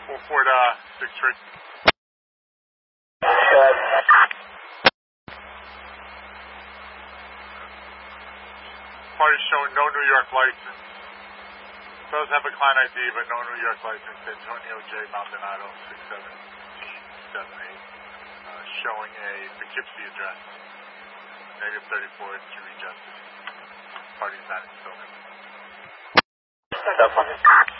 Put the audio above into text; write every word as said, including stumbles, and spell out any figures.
Full Ford, uh, six three. Party showing no New York license. Does have a client I D, but no New York license. Antonio J. Maldonado, six seven seven eight. Uh, showing a Poughkeepsie address. Negative thirty-four, three Justice. Party's not in Stillman.